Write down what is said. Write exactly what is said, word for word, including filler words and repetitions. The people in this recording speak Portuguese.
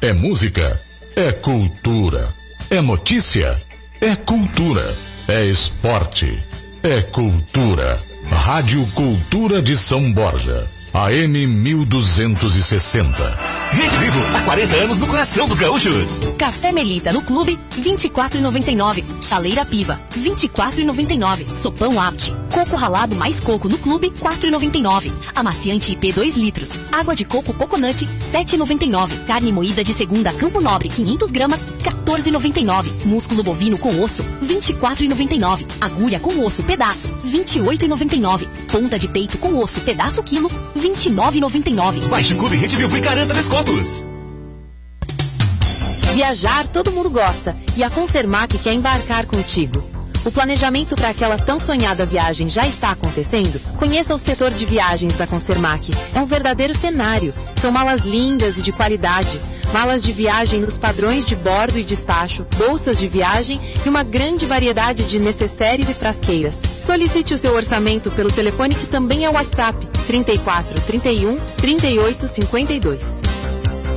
É música, é cultura. É notícia, é cultura. É esporte, é cultura. Rádio Cultura de São Borja. A M mil duzentos e sessenta. Rede Vivo, há quarenta anos no coração dos gaúchos. Café Melita no clube, vinte e quatro reais e noventa e nove centavos. Chaleira Piva, vinte e quatro reais e noventa e nove centavos. Sopão Apt. Coco ralado mais coco no clube, quatro reais e noventa e nove centavos. Amaciante I P dois litros. Água de coco Coconut, sete reais e noventa e nove centavos. Carne moída de segunda Campo Nobre, quinhentas gramas, quatorze reais e noventa e nove centavos. Músculo bovino com osso, vinte e quatro reais e noventa e nove centavos. Agulha com osso, pedaço, vinte e oito reais e noventa e nove centavos. Ponta de peito com osso, pedaço quilo, vinte e nove reais e noventa e nove centavos. Baixe o Clube Rede Vivo e garanta descontos. Viajar todo mundo gosta e a Concermac quer embarcar contigo. O planejamento para aquela tão sonhada viagem já está acontecendo? Conheça o setor de viagens da Concermac. É um verdadeiro cenário. São malas lindas e de qualidade. Malas de viagem nos padrões de bordo e despacho, bolsas de viagem e uma grande variedade de necessários e frasqueiras. Solicite o seu orçamento pelo telefone que também é o WhatsApp trinta e quatro, trinta e um, trinta e oito, cinquenta e dois.